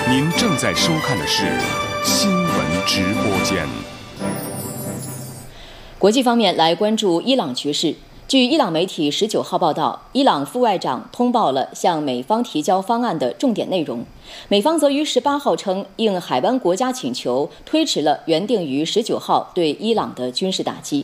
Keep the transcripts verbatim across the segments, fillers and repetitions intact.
您正在收看的是新闻直播间。 国际方面来关注伊朗局势。据伊朗媒体十九号报道，伊朗副外长通报了向美方提交方案的重点内容。美方则于十八号称，应海湾国家请求，推迟了原定于十九号对伊朗的军事打击。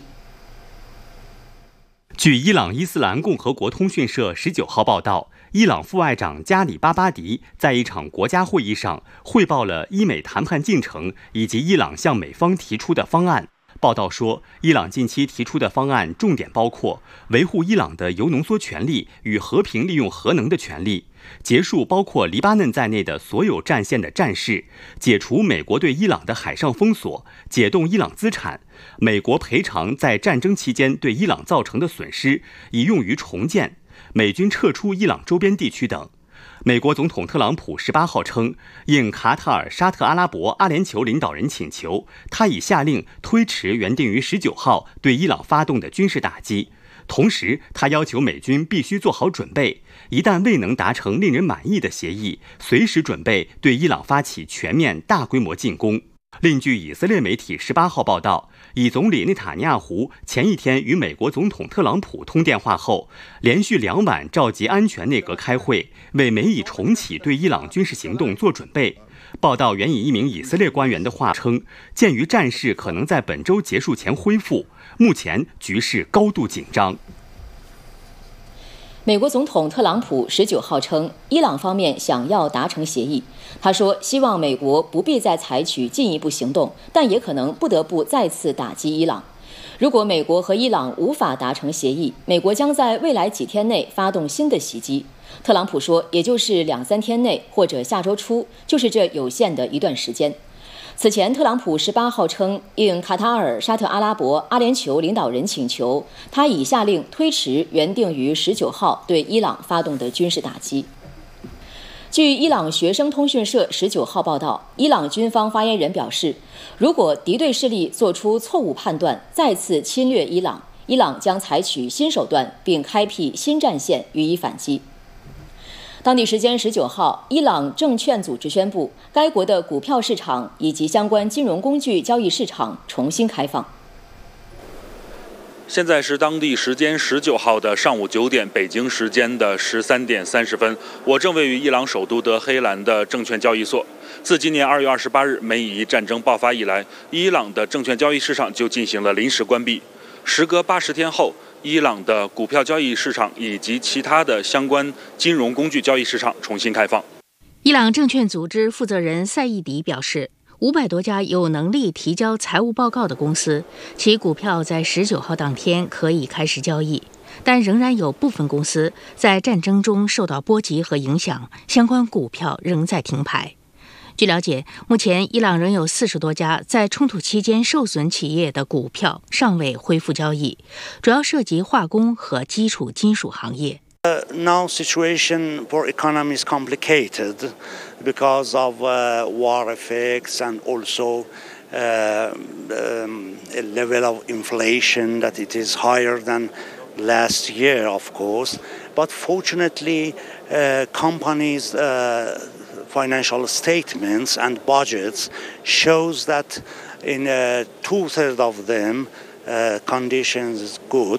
据伊朗伊斯兰共和国通讯社十九号报道，伊朗副外长加里巴巴迪在一场国家会议上汇报了伊美谈判进程以及伊朗向美方提出的方案。报道说，伊朗近期提出的方案重点包括维护伊朗的铀浓缩权利与和平利用核能的权利，结束包括黎巴嫩在内的所有战线的战事，解除美国对伊朗的海上封锁，解冻伊朗资产，美国赔偿在战争期间对伊朗造成的损失，以用于重建，美军撤出伊朗周边地区等。美国总统特朗普十八号称，应卡塔尔、沙特阿拉伯、阿联酋领导人请求，他已下令推迟原定于十九号对伊朗发动的军事打击。同时，他要求美军必须做好准备，一旦未能达成令人满意的协议，随时准备对伊朗发起全面大规模进攻。另据以色列媒体十八号报道，以总理内塔尼亚胡前一天与美国总统特朗普通电话后，连续两晚召集安全内阁开会，为美以重启对伊朗军事行动做准备。报道援引一名以色列官员的话称，鉴于战事可能在本周结束前恢复，目前局势高度紧张。 美国总统特朗普十九号称，伊朗方面想要达成协议。他说，希望美国不必再采取进一步行动，但也可能不得不再次打击伊朗。如果美国和伊朗无法达成协议，美国将在未来几天内发动新的袭击。特朗普说，也就是两三天内或者下周初，就是这有限的一段时间。此前，特朗普十八号称，应卡塔尔、沙特阿拉伯、阿联酋领导人请求，他已下令推迟原定于十九号对伊朗发动的军事打击。据伊朗学生通讯社十九号报道，伊朗军方发言人表示，如果敌对势力做出错误判断，再次侵略伊朗，伊朗将采取新手段，并开辟新战线予以反击。当地时间十九号，伊朗证券组织宣布，该国的股票市场以及相关金融工具交易市场重新开放。 现在是当地时间十九号的上午九点，北京时间的十三点三十分。我正位于伊朗首都德黑兰的证券交易所。自今年二月二十八日美以战争爆发以来，伊朗的证券交易市场就进行了临时关闭。时隔八十天后，伊朗的股票交易市场以及其他的相关金融工具交易市场重新开放。 伊朗证券组织负责人赛义迪表示，五百多家有能力提交财务报告的公司，其股票在十九号当天可以开始交易，但仍然有部分公司在战争中受到波及和影响，相关股票仍在停牌。据了解，目前伊朗仍有四十多家在冲突期间受损企业的股票尚未恢复交易，主要涉及化工和基础金属行业。 Uh, now situation for economy is complicated because of uh, war effects and also uh, um, a level of inflation that it is higher than last year, of course. But fortunately, uh, companies' uh, financial statements and budgets shows that in uh, two-thirds of them, uh, conditions is good.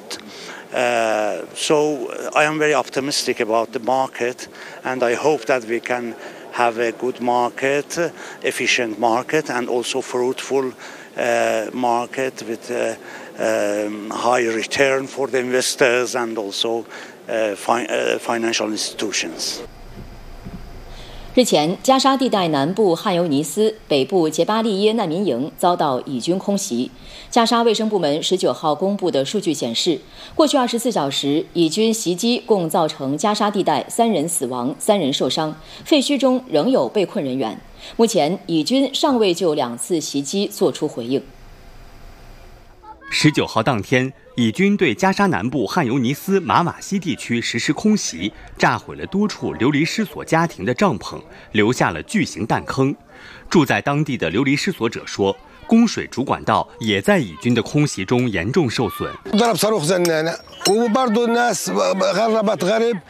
Uh, so I am very optimistic about the market, and I hope that we can have a good market, uh, efficient market, and also fruitful uh, market with uh, um, high return for the investors and also uh, fi- uh, financial institutions. 日前，加沙地带南部汉尤尼斯、北部杰巴利耶难民营遭到以军空袭。加沙卫生部门十九号公布的数据显示，过去二十四小时，以军袭击共造成加沙地带三人死亡、三人受伤，废墟中仍有被困人员。目前，以军尚未就两次袭击作出回应。 十九号当天，以军对加沙南部汉尤尼斯马瓦西地区实施空袭，炸毁了多处流离失所家庭的帐篷，留下了巨型弹坑。住在当地的流离失所者说，供水主管道也在以军的空袭中严重受损。